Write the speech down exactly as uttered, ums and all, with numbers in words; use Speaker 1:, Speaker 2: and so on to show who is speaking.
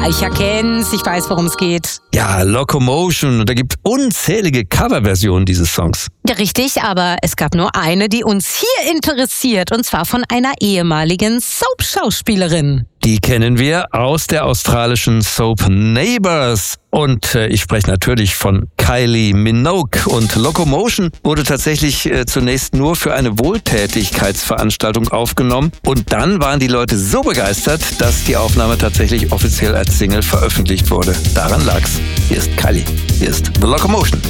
Speaker 1: ich erkenn's, ich weiß, worum es geht.
Speaker 2: Ja, Locomotion. Und da gibt unzählige Coverversionen dieses Songs.
Speaker 1: Ja, richtig, aber es gab nur eine, die uns hier interessiert, und zwar von einer ehemaligen Soap-Schauspielerin.
Speaker 2: Die kennen wir aus der australischen Soap Neighbours. Und äh, ich spreche natürlich von Kylie Minogue. Und Locomotion wurde tatsächlich äh, zunächst nur für eine Wohltätigkeitsveranstaltung aufgenommen. Und dann waren die Leute so begeistert, dass die Aufnahme tatsächlich offiziell als Single veröffentlicht wurde. Daran lag's. Hier ist Kylie. Hier ist The Locomotion.